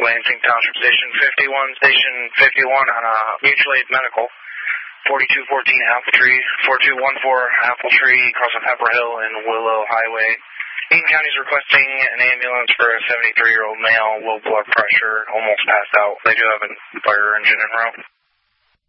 Lansing Township Station 51, Station 51 on a mutual aid medical. 4214 Apple Tree, 4214 Apple Tree, crossing Pepper Hill and Willow Highway. Eaton County is requesting an ambulance for a 73-year-old male, low blood pressure, almost passed out. They do have a fire engine en route.